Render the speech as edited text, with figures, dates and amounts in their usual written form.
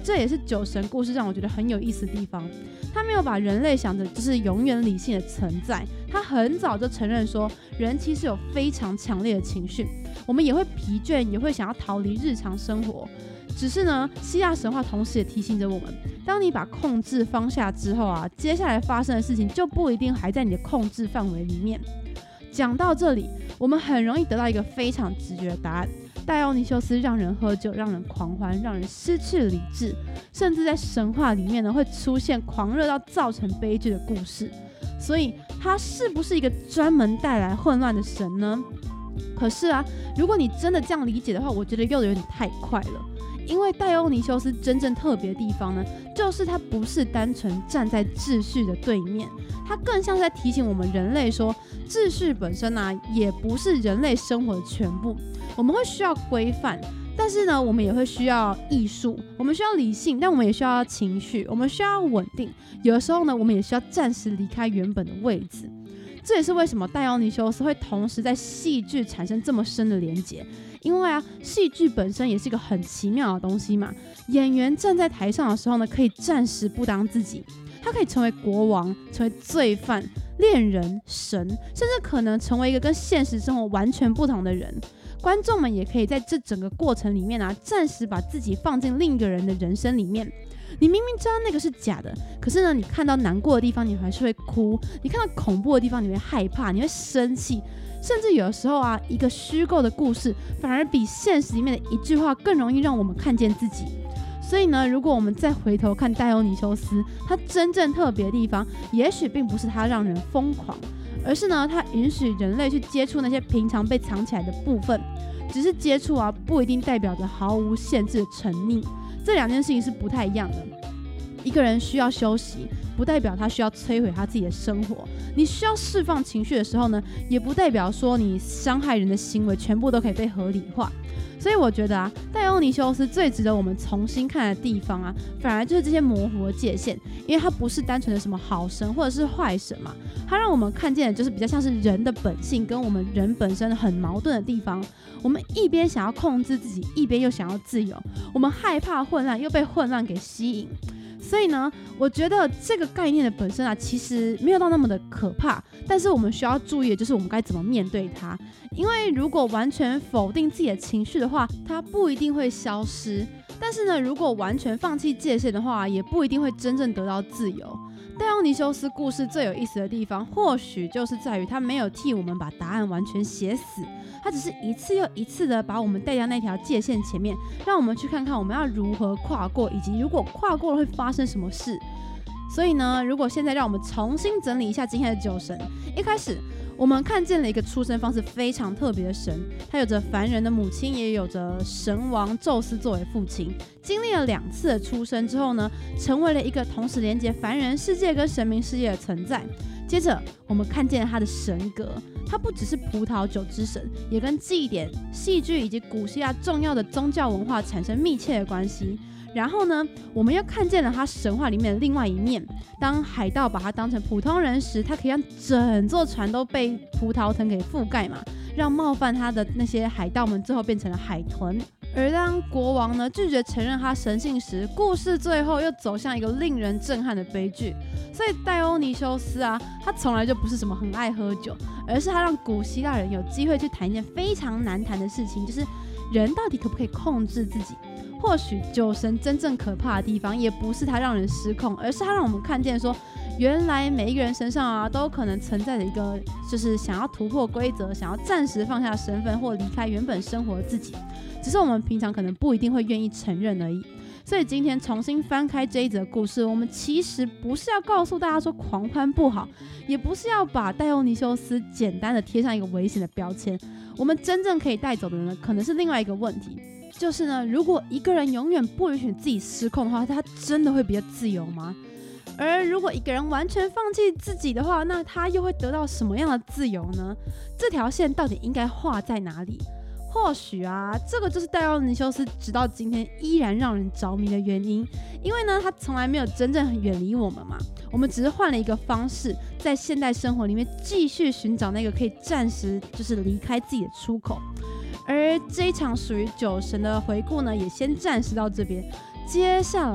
这也是酒神故事让我觉得很有意思的地方。他没有把人类想的就是永远理性的存在，他很早就承认说人其实有非常强烈的情绪，我们也会疲倦，也会想要逃离日常生活。只是呢，希腊神话同时也提醒着我们，当你把控制放下之后啊，接下来发生的事情就不一定还在你的控制范围里面。讲到这里，我们很容易得到一个非常直觉的答案：戴欧尼修斯让人喝酒，让人狂欢，让人失去理智，甚至在神话里面呢会出现狂热到造成悲剧的故事。所以他是不是一个专门带来混乱的神呢？可是啊，如果你真的这样理解的话，我觉得又有点太快了。因为戴欧尼修斯真正特别的地方呢，就是他不是单纯站在秩序的对面，他更像是在提醒我们人类说，秩序本身啊，也不是人类生活的全部。我们会需要规范，但是呢，我们也会需要艺术，我们需要理性，但我们也需要情绪，我们需要稳定。有的时候呢，我们也需要暂时离开原本的位置。这也是为什么戴欧尼修斯会同时在戏剧产生这么深的连结。因为啊，戏剧本身也是一个很奇妙的东西嘛。演员站在台上的时候呢，可以暂时不当自己，他可以成为国王，成为罪犯、恋人、神，甚至可能成为一个跟现实生活完全不同的人。观众们也可以在这整个过程里面啊，暂时把自己放进另一个人的人生里面。你明明知道那个是假的，可是呢，你看到难过的地方，你还是会哭；你看到恐怖的地方，你会害怕，你会生气。甚至有的时候啊，一个虚构的故事反而比现实里面的一句话更容易让我们看见自己。所以呢，如果我们再回头看戴欧尼修斯，他真正特别的地方，也许并不是他让人疯狂，而是呢，他允许人类去接触那些平常被藏起来的部分。只是接触啊，不一定代表着毫无限制的沉溺，这两件事情是不太一样的。一个人需要休息，不代表他需要摧毁他自己的生活。你需要释放情绪的时候呢，也不代表说你伤害人的行为全部都可以被合理化。所以我觉得啊，戴欧尼修斯最值得我们重新看的地方啊，反而就是这些模糊的界限，因为他不是单纯的什么好神或者是坏神嘛，他让我们看见的就是比较像是人的本性跟我们人本身很矛盾的地方。我们一边想要控制自己，一边又想要自由，我们害怕混乱，又被混乱给吸引。所以呢，我觉得这个概念的本身啊，其实没有到那么的可怕，但是我们需要注意的就是我们该怎么面对它。因为如果完全否定自己的情绪的话，它不一定会消失；但是呢，如果完全放弃界限的话，也不一定会真正得到自由。戴欧尼修斯故事最有意思的地方，或许就是在于他没有替我们把答案完全写死，他只是一次又一次的把我们带到那条界限前面，让我们去看看我们要如何跨过，以及如果跨过了会发生什么事。所以呢，如果现在让我们重新整理一下今天的酒神，一开始我们看见了一个出生方式非常特别的神，他有着凡人的母亲，也有着神王宙斯作为父亲。经历了2次的出生之后呢，成为了一个同时连接凡人世界跟神明世界的存在。接着我们看见了他的神格，他不只是葡萄酒之神，也跟祭典、戏剧以及古希腊重要的宗教文化产生密切的关系。然后呢，我们又看见了他神话里面的另外一面。当海盗把他当成普通人时，他可以让整座船都被葡萄藤给覆盖嘛，让冒犯他的那些海盗们最后变成了海豚。而当国王呢拒绝承认他神性时，故事最后又走向一个令人震撼的悲剧。所以戴欧尼修斯啊，他从来就不是什么很爱喝酒，而是他让古希腊人有机会去谈一件非常难谈的事情，就是人到底可不可以控制自己。或许酒神真正可怕的地方，也不是他让人失控，而是他让我们看见说，原来每一个人身上啊，都可能存在着一个，就是想要突破规则，想要暂时放下身份或离开原本生活的自己，只是我们平常可能不一定会愿意承认而已。所以今天重新翻开这一则故事，我们其实不是要告诉大家说狂欢不好，也不是要把戴欧尼修斯简单的贴上一个危险的标签。我们真正可以带走的呢，可能是另外一个问题，就是呢，如果一个人永远不允许自己失控的话，他真的会比较自由吗？而如果一个人完全放弃自己的话，那他又会得到什么样的自由呢？这条线到底应该画在哪里？或许啊，这个就是戴欧尼修斯直到今天依然让人着迷的原因。因为呢，他从来没有真正远离我们嘛，我们只是换了一个方式，在现代生活里面继续寻找那个可以暂时就是离开自己的出口。而这一场属于酒神的回顾呢，也先暂时到这边。接下来